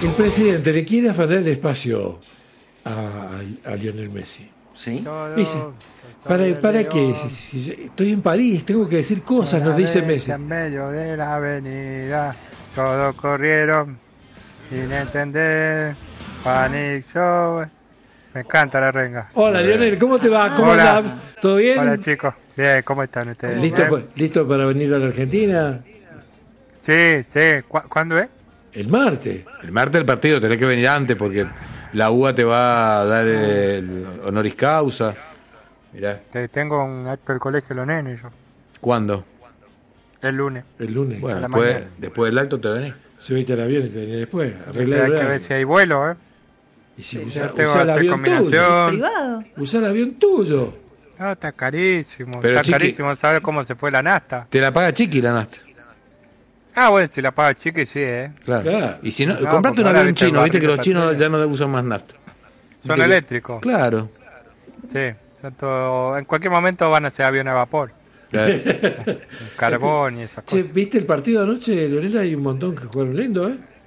El presidente le quiere afanar el espacio a Lionel Messi. ¿Sí? Dice, ¿para qué? Si estoy en París, tengo que decir cosas, nos dice Messi. En medio de la avenida, todos corrieron sin entender. Panic Show. Me encanta la renga. Hola Lionel, ¿cómo te va? ¿Cómo Hola. andás? ¿Todo bien? Hola chicos. Bien, ¿cómo están ustedes? ¿Listo para venir a la Argentina? Sí. ¿Cuándo es? El martes. El martes del partido tenés que venir antes porque la UBA te va a dar el honoris causa. Mirá. Tengo un acto del colegio de los nenes yo. ¿Cuándo? El lunes. El lunes. Bueno, la mañana. después del acto te venís. Subiste al avión y te venís después. Hay Arreglar que el ver si hay vuelo, Y si Yo usa tengo el que hacer avión combinación. tuyo. Privado. Usa el avión tuyo. No, está carísimo. Pero, está Chiqui, carísimo saber cómo se fue la nafta. Te la paga Chiqui la nafta. Ah, bueno, si la paga Chiqui, sí, Claro. Claro. Y si no, No, comprate porque un ahora avión viste el chino, viste que barril los de chinos petróleo. ya no usan más nafta. Son Viste que- eléctricos. Claro. Sí, son todo, en cualquier momento van a ser aviones a vapor. Claro. Carbón y esas Che, cosas. ¿viste el partido de anoche, Lionel? Hay un montón que jugaron lindo,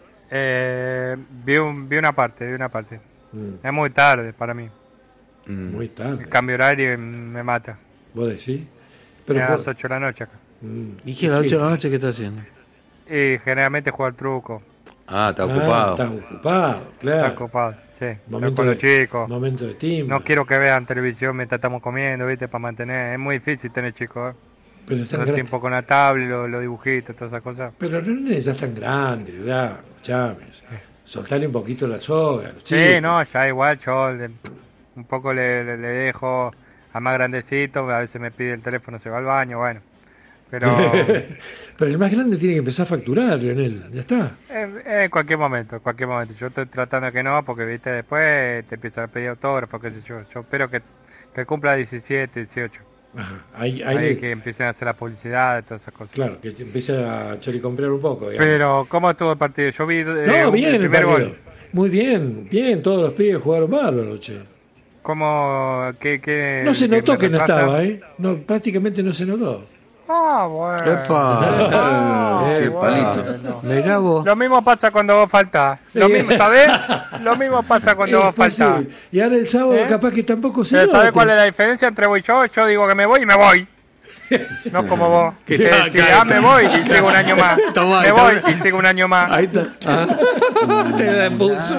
Vi una parte. Mm, Es muy tarde para mí. Muy tarde. El cambio horario me mata. ¿Vos decís? Es a las jugó- 8 de la noche acá. ¿Y qué a las 8 de la noche qué está haciendo? Y generalmente juego al truco. Está ocupado. Está ocupado, claro. Está ocupado, sí. Estoy Momento con los chicos. Momento de timbre. No quiero que vean televisión mientras estamos comiendo, ¿viste? Para mantener. Es muy difícil tener chicos, ¿eh? Pero están Todo el tiempo con la tablet, los dibujitos, todas esas cosas. Pero los nenes ya están grandes, ¿verdad? Escuchame. Soltarle un poquito la soga. a los Sí, chicos. no, ya igual yo un poco le dejo a más grandecito, a veces me pide el teléfono, se va al baño, bueno. Pero Pero el más grande tiene que empezar a facturar, Lionel. Ya está. en cualquier momento. Yo estoy tratando de que no, porque viste después te empiezan a pedir autógrafos, qué sé yo. Yo espero que cumpla 17, 18. Ajá. Ahí Ahí que empiecen a hacer la publicidad, todas esas cosas. Claro, que empiece a choricomprar un poco. Digamos. Pero, ¿cómo estuvo el partido? Yo vi No, bien el el primer partido. gol. Muy bien, bien. Todos los pibes jugaron bárbaro, che. ¿Cómo? ¿Qué No se notó me que no repasa? estaba, ¿eh? No, prácticamente no se notó. Ah, bueno. ¡Epa! Qué bueno. palito. Mirá vos. Lo mismo pasa cuando vos faltás. Lo mismo, ¿sabés? Lo mismo pasa cuando vos Pues sí. faltás. Y ahora el sábado ¿Eh? capaz que tampoco se ¿Sabés note. cuál es la diferencia entre vos y yo? Yo digo que me voy y me voy. No como vos. Que te decís, me voy y sigo un año más. Tomá, Me tomá. voy y sigo un año más. Ahí está. Te la puso.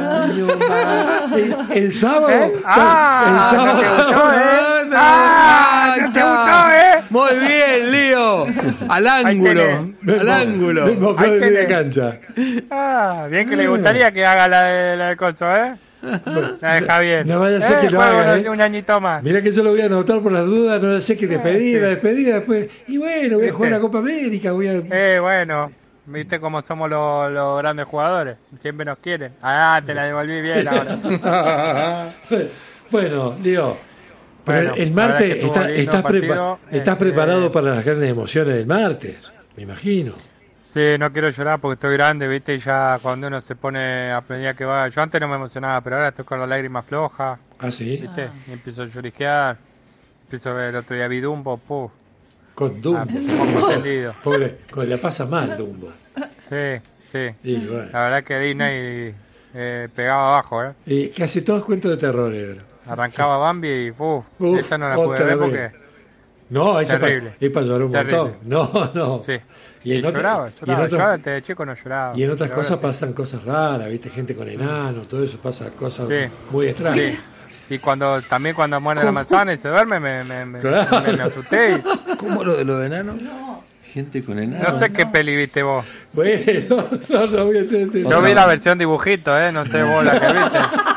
El sábado. ¿Eh? Ah, el no te sábado. gustó, ¿eh? Ah, no te gustó, ¿eh? Muy bien, Lío. Al ángulo. Al ángulo. Mismo Ahí de media tenés. cancha. Ah, bien que le gustaría que haga la de coso, ¿eh? La de Javier. No vaya a ser que lo juego haga, ¿eh? un añito más. Mira que yo lo voy a anotar por las dudas, no sé qué despedida después. Y bueno, voy a jugar la Copa América, voy a... Bueno, viste cómo somos los grandes jugadores. Siempre nos quieren. Ah, te la devolví bien ahora. Bueno, Leo, pero Bueno, el la verdad martes que estuvo lindo estás, el partido. estás preparado para las grandes emociones del martes, me imagino. Sí, no quiero llorar porque estoy grande, viste, y ya cuando uno se pone a medida que va. Yo antes no me emocionaba, pero ahora estoy con la lágrima floja, Ah, sí, viste, y empiezo a llorisquear. Empiezo a ver el otro día vi Dumbo, con Dumbo. un poco entendido. Pobre, la pasa mal Dumbo. Sí. Y bueno, La verdad que Disney pegaba abajo, y casi todos cuentos de terror, negro. Arrancaba Bambi y esa no la pude otra ver vez. porque... No, esa Terrible. es para llorar un Terrible. montón. No. Sí. Y en lloraba. y en otros- Yo antes de chico no lloraba. Y en otras pero ahora cosas sí. pasan cosas raras, ¿viste? Gente con enanos, todo eso pasa cosas Sí. muy extrañas. Sí. Y también cuando muere la manzana y se duerme, me asusté. ¿Cómo lo de los enanos? Gente con enanos. No sé qué peli viste vos. Bueno, no voy a tener... Yo vi la versión dibujito, no sé vos la que viste.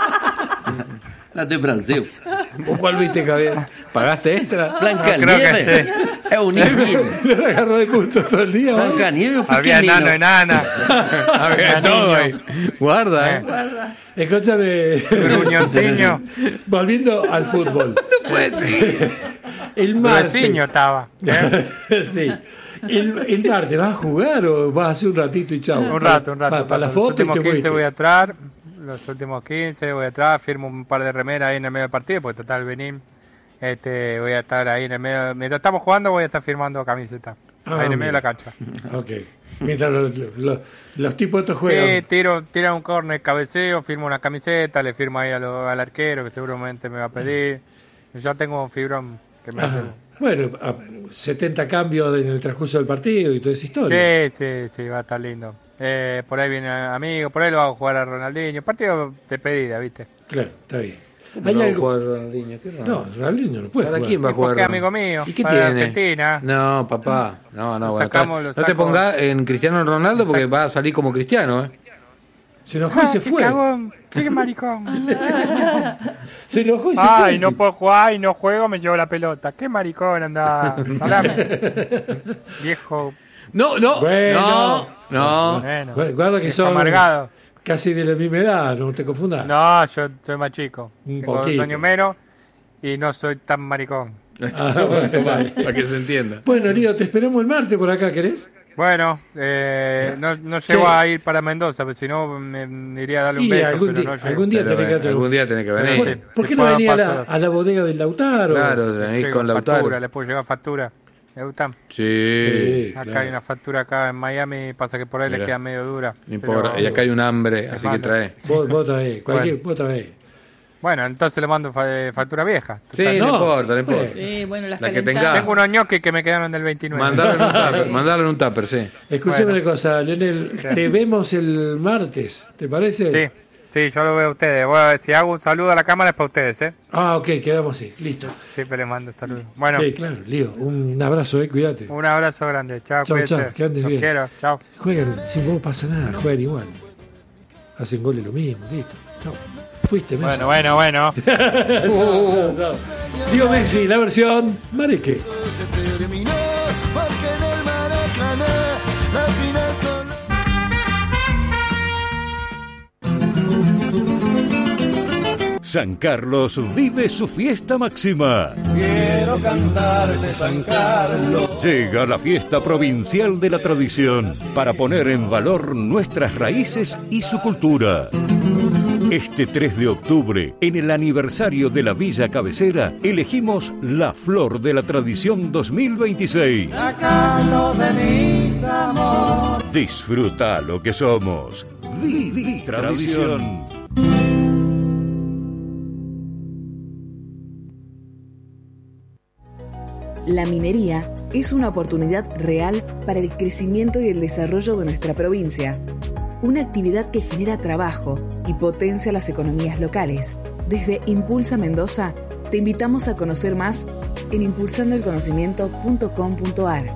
La de Brasil. ¿Vos cuál viste, Javier? ¿Pagaste extra? Blanca No, creo que Nieve. Es un niño. Me la agarró de punto todo el día. ¿no? Blanca Nieve un Había enano, pequeñino. enana. Había todo ahí. Guarda, Escúchame. Gruñonciño. Volviendo al fútbol. Pues sí. El martes. Gruñonciño estaba. Sí. El martes, ¿vas a jugar o vas a hacer un ratito y chao? Un rato. Para la Los foto y últimos te 15 fuiste. voy a entrar. Los últimos 15 voy a entrar. Firmo un par de remeras ahí en el medio del partido, porque total venir. Voy a estar ahí en el medio. Mientras estamos jugando voy a estar firmando camisetas. ahí en el medio de la cancha. Ok. Mientras los tipos estos juegan. Sí, tira un córner, cabeceo, firmo una camiseta, le firmo ahí al arquero que seguramente me va a pedir. Ya tengo un fibrón que me hace... Bueno, 70 cambios en el transcurso del partido y toda esa historia. Sí, va a estar lindo. Por ahí viene amigo, por ahí lo hago jugar a Ronaldinho. Partido de pedida, ¿viste? Claro, está bien. ¿Hay algo? Jugar Ronaldinho? No, Ronaldinho no puede ¿Para jugar. quién va a jugar? Porque es amigo mío. ¿Y qué para tiene? Argentina. No, papá. No, Lo no te pongas en Cristiano Ronaldo porque va a salir como Cristiano, Se enojó y se fue. Cagón, qué maricón. Se enojó y se fue. Ay, no puedo jugar y no juego, me llevo la pelota. Qué maricón, anda. Salame. Viejo. No. Bueno. Bueno, Guarda que son amargado. casi de la misma edad, no te confundas. No, yo soy más chico. Un Tengo 2 poquito. años menos y no soy tan maricón. Bueno, vale. Para que se entienda. Bueno, Lío, te esperamos el martes por acá, ¿querés? Bueno, no llego a ir para Mendoza, porque si no me iría a darle un Y beso, algún pero día, no llego. algún día tenés que Algún día tenés que venir. ¿Por Sí, qué no puedo venís pasar. a la bodega del Lautaro? Claro, venís Llego con Lautaro. factura, le puedo llevar factura. ¿Le gustan? Sí. Acá claro. hay una factura acá en Miami, pasa que por ahí Mirá. le queda medio dura. No importa. pero- Y acá hay un hambre, así que mando. trae. Vos traés, vos traés. Bueno, entonces le mando factura vieja. Sí, Total. no No. importa, no importa. Sí, bueno, las La que calentadas. tenga. Tengo unos ñoquis que me quedaron del 29. Mandarlo en un tupper, sí. Escuchame Bueno. una cosa, Leonel, te vemos el martes, ¿te parece? Sí, yo lo veo a ustedes. Bueno, si hago un saludo a la cámara es para ustedes, ¿eh? Ah, ok, quedamos así, listo. Siempre les mando saludos. Bueno, Sí, claro, Lío, un abrazo, cuídate. un abrazo grande. Chao, Chau, cuídense. chau, que andes Los bien. quiero, chao. Juegan, sin vos pasa nada, juegan igual. Hacen goles lo mismo, listo. Chau. Fuiste, Messi. Bueno. Lío Messi, la versión Mareque. Se terminó porque en el Maracaná la final con... San Carlos vive su fiesta máxima. Quiero cantarte San Carlos. Llega la fiesta provincial de la tradición para poner en valor nuestras raíces y su cultura. Este 3 de octubre, en el aniversario de la Villa Cabecera, elegimos la Flor de la Tradición 2026. Sacalo de mis amores. Disfruta lo que somos. Vivi Tradición. La minería es una oportunidad real para el crecimiento y el desarrollo de nuestra provincia. Una actividad que genera trabajo y potencia las economías locales. Desde Impulsa Mendoza, te invitamos a conocer más en impulsandoelconocimiento.com.ar.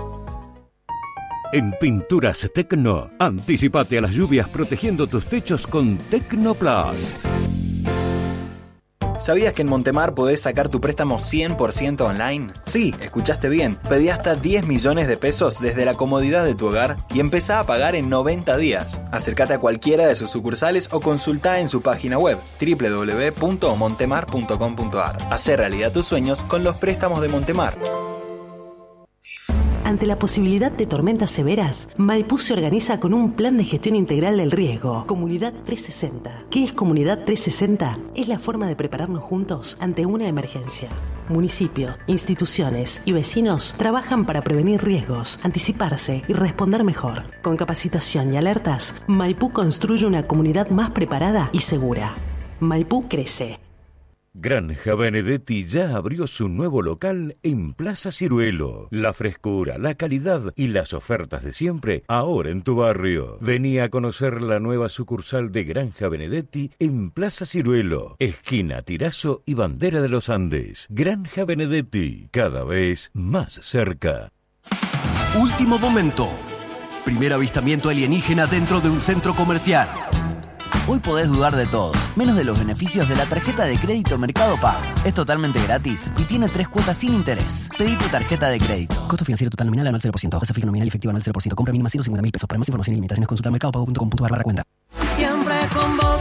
En Pinturas Tecno, anticipate a las lluvias protegiendo tus techos con Tecnoplast. ¿Sabías que en Montemar podés sacar tu préstamo 100% online? Sí, escuchaste bien. Pedí hasta 10 millones de pesos desde la comodidad de tu hogar y empezá a pagar en 90 días. Acércate a cualquiera de sus sucursales o consultá en su página web www.montemar.com.ar. Hacé realidad tus sueños con los préstamos de Montemar. Ante la posibilidad de tormentas severas, Maipú se organiza con un plan de gestión integral del riesgo. Comunidad 360. ¿Qué es Comunidad 360? Es la forma de prepararnos juntos ante una emergencia. Municipio, instituciones y vecinos trabajan para prevenir riesgos, anticiparse y responder mejor. Con capacitación y alertas, Maipú construye una comunidad más preparada y segura. Maipú crece. Granja Benedetti ya abrió su nuevo local en Plaza Ciruelo. La frescura, la calidad y las ofertas de siempre ahora en tu barrio. Vení a conocer la nueva sucursal de Granja Benedetti en Plaza Ciruelo, esquina Tirazo y Bandera de los Andes. Granja Benedetti, cada vez más cerca. Último momento. Primer avistamiento alienígena dentro de un centro comercial. Hoy podés dudar de todo, menos de los beneficios de la tarjeta de crédito Mercado Pago. Es totalmente gratis y tiene 3 cuotas sin interés. Pedí tu tarjeta de crédito. Costo financiero total nominal anual 0%. Tasa fija nominal efectiva anual 0%. Compra mínima 150.000 pesos. Para más información y limitaciones consulta mercadopago.com.ar/cuenta. Siempre con vos,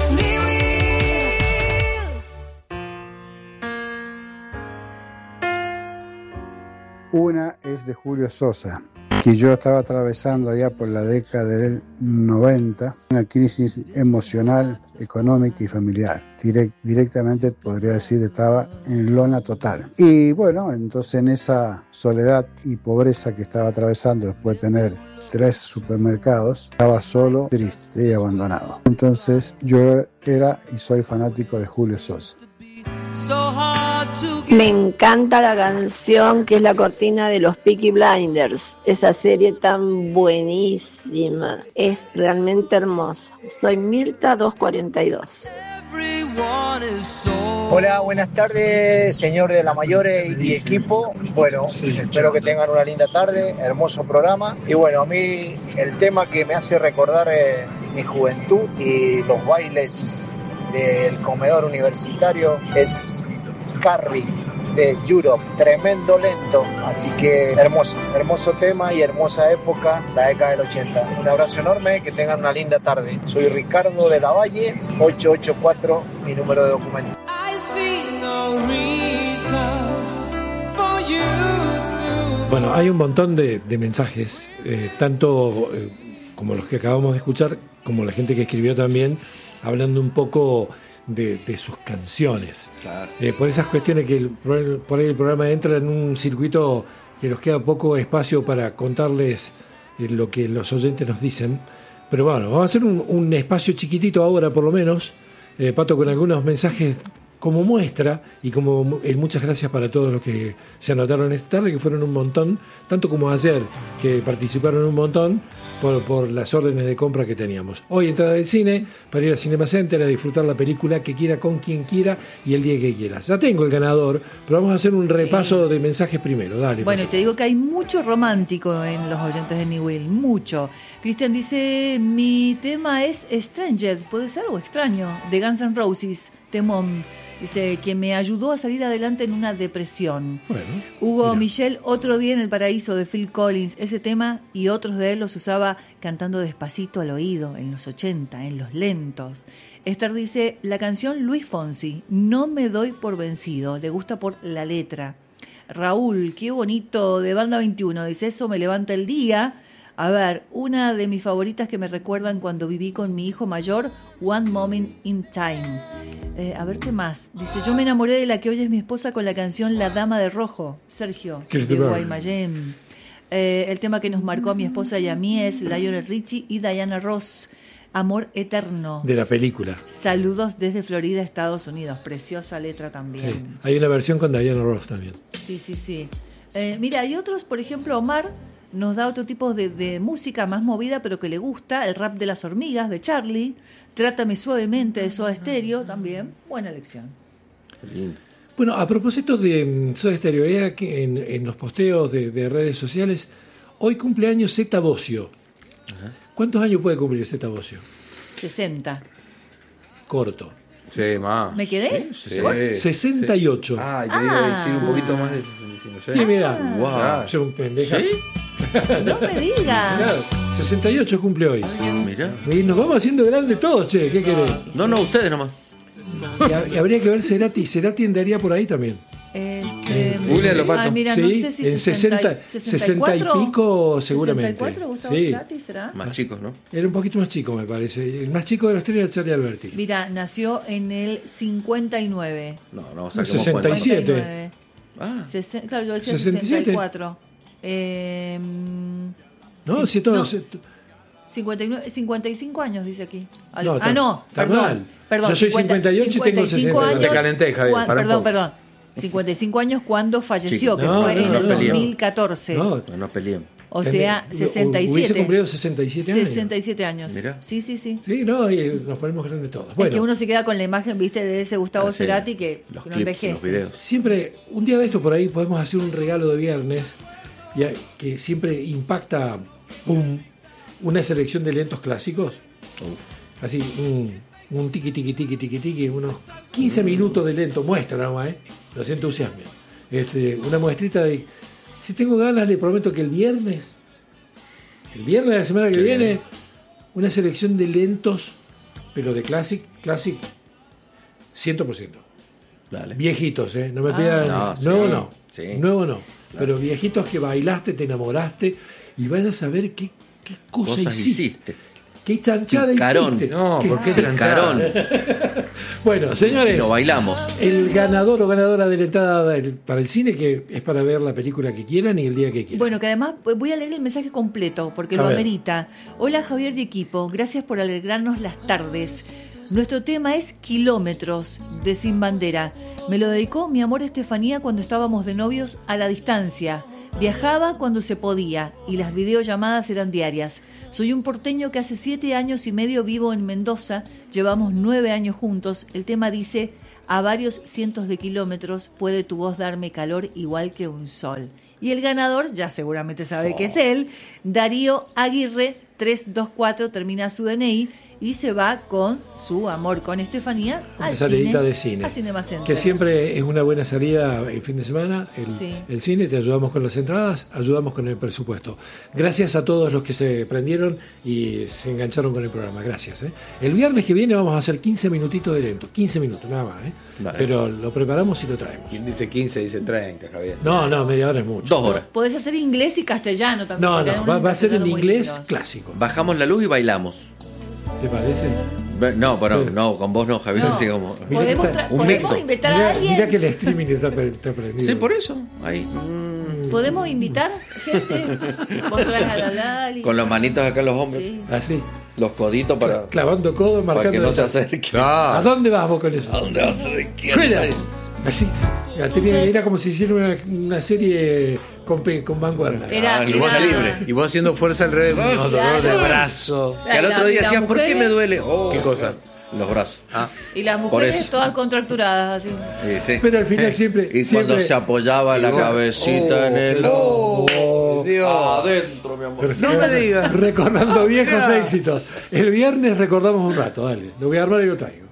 Una es de Julio Sosa. que yo estaba atravesando allá por la década del 90, una crisis emocional, económica y familiar. Directamente podría decir estaba en lona total. Y bueno, entonces en esa soledad y pobreza que estaba atravesando después de tener 3 supermercados, estaba solo, triste y abandonado. Entonces yo era y soy fanático de Julio Sosa. Me encanta la canción que es la cortina de los Peaky Blinders. Esa serie tan buenísima. Es realmente hermosa. Soy Mirta 242. Hola, buenas tardes, señor de la Mayores y equipo. Bueno, espero que tengan una linda tarde, hermoso programa. Y bueno, a mí el tema que me hace recordar mi juventud y los bailes del comedor universitario es Carrie de Europe, tremendo lento, así que hermoso tema y hermosa época, la década del 80. Un abrazo enorme, que tengan una linda tarde. Soy Ricardo de la Valle, 884, mi número de documento. Bueno, hay un montón de mensajes, tanto como los que acabamos de escuchar, como la gente que escribió también, hablando un poco de sus canciones. Claro. Por esas cuestiones que por ahí el programa entra en un circuito que nos queda poco espacio para contarles lo que los oyentes nos dicen. Pero bueno, vamos a hacer un espacio chiquitito ahora por lo menos, Pato, con algunos mensajes como muestra y como muchas gracias para todos los que se anotaron esta tarde, que fueron un montón, tanto como ayer, que participaron un montón por las órdenes de compra que teníamos. Hoy entrada del cine para ir al Cinema Center a disfrutar la película que quiera, con quien quiera y el día que quiera. Ya tengo el ganador, pero vamos a hacer un repaso de mensajes primero. Dale. Bueno, te digo que hay mucho romántico en los oyentes de New Will, mucho. Cristian dice, mi tema es Stranger, puede ser algo extraño, de Guns N' Roses, temón. Dice, que me ayudó a salir adelante en una depresión. Bueno, Hugo Michel, Otro día en el paraíso de Phil Collins. Ese tema y otros de él los usaba cantando despacito al oído en los 80, en los lentos. Esther dice, la canción Luis Fonsi, No me doy por vencido. Le gusta por la letra. Raúl, qué bonito, de Banda 21. Dice, eso me levanta el día. A ver, una de mis favoritas que me recuerdan cuando viví con mi hijo mayor, One Moment in Time. A ver, ¿qué más? Dice, yo me enamoré de la que hoy es mi esposa con la canción La Dama de Rojo, Sergio, de Guaymallén. El tema que nos marcó a mi esposa y a mí es Lionel Richie y Diana Ross, Amor Eterno. De la película. Saludos desde Florida, Estados Unidos. Preciosa letra también. Sí. Hay una versión con Diana Ross también. Sí. Mira, hay otros, por ejemplo, Omar nos da otro tipo de música más movida, pero que le gusta, el rap de las hormigas, de Charlie, Trátame suavemente, de Soda Stereo, también, buena elección. Lindo. Bueno, a propósito de Soda Stereo, en los posteos de redes sociales, hoy cumpleaños Zeta Bosio. Ajá. ¿Cuántos años puede cumplir Zeta Bosio? 60. Corto. Sí, más. ¿Me quedé? Sí. 68. Yo iba a decir un poquito más de 65. Y mira, wow. Soy un pendeja. ¿Sí? No me digas. Claro, 68 cumple hoy. Mirá. Y nos vamos haciendo grandes todos, che. ¿Qué querés? No, ustedes nomás. Y habría que ver Cerati. Cerati andaría por ahí también. Googlealo, Pato. Mira, sí, no sé si en 60 y pico seguramente. ¿64 Gustavo sí. Cerati será? Más chicos, ¿no? Era un poquito más chico, me parece. El más chico de los tres era Charlie Alberti. Mira, nació en el 59. No, 67. Claro, yo decía 67. 64. No, si todo... 59, 55 años dice aquí. No, perdón. Perdón. Yo soy 58 y tengo 60. Te calenté, Javier. Perdón. 55 años cuando falleció, que fue en el 2014. No peleemos. O sea, 67. Hubiese cumplido 67 años. 67 años. Mirá. Sí. Sí, no, y nos ponemos grandes todos. Bueno, es que uno se queda con la imagen, viste, de ese Gustavo Cerati que los no clips, envejece. los videos. Siempre, un día de esto por ahí podemos hacer un regalo de viernes que siempre impacta una selección de lentos clásicos. Así, un tiqui, unos 15 minutos de lento, muestra nomás, no se entusiasmen. Una muestrita de... Si tengo ganas, le prometo que el viernes de la semana que viene, una selección de lentos, pero de classic 100%. Dale. Viejitos, no me pidan... Nuevo no. Sí. Nuevo no. Claro. Pero viejitos que bailaste, te enamoraste y vaya a saber qué cosa Cosas hiciste. Qué chanchada Picarón. hiciste. No, ¿por qué chanchada? Picarón. Bueno, señores, Lo bailamos. el ganador o ganadora de la entrada para el cine, que es para ver la película que quieran y el día que quieran. Bueno, que además voy a leer el mensaje completo porque A lo ver. amerita. Hola Javier de equipo, gracias por alegrarnos las tardes. Nuestro tema es Kilómetros de Sin Bandera. Me lo dedicó mi amor Estefanía cuando estábamos de novios a la distancia. Viajaba cuando se podía y las videollamadas eran diarias. Soy un porteño que hace 7 años y medio vivo en Mendoza. Llevamos 9 años juntos. El tema dice: a varios cientos de kilómetros puede tu voz darme calor igual que un sol. Y el ganador, ya seguramente sabe que es él, Darío Aguirre, 324, termina su DNI y se va con su amor con Estefanía al salidita cine, de cine. a Cinema Center. Que siempre es una buena salida el fin de semana, Sí. el cine, te ayudamos con las entradas, ayudamos con el presupuesto. Gracias a todos los que se prendieron y se engancharon con el programa, gracias. El viernes que viene vamos a hacer 15 minutitos de lento, 15 minutos nada más, Vale. pero lo preparamos y lo traemos. ¿Quién dice 15? Dice 30, Javier. No, media hora es mucho. 2 horas. Podés hacer inglés y castellano también. No, porque hay unos va a ser en muy inglés lindos. clásico. Bajamos la luz y bailamos. ¿Te parece? No, pero no, con vos no, Javier. No. Así como Podemos, un podemos mixto. invitar a alguien. Mira que el streaming está prendido. Sí, por eso. Ahí. Podemos invitar gente. Vos traes a la Lali. Con los manitos acá en los hombros. Sí. Así, Los coditos para clavando codos, marcando. que no la- se acerque. ¿A dónde vas vos con eso? ¿A dónde vas a ver quién? Fuera. Así. Era como si hiciera una serie con vanguardia. Era- Y vos, era- libre. Y vos haciendo fuerza alrededor. No, dolor de brazo. Y al otro día las decías, ¿por qué me mujeres- duele? Oh, ¿Qué cosa? Los brazos. Y las Por mujeres eso. todas contracturadas así. Sí. Pero al final siempre. Y cuando siempre- se apoyaba la cabecita en el Dios. adentro, mi amor. No me digas. Recordando viejos éxitos. El viernes recordamos un rato, dale. Lo voy a armar y lo traigo.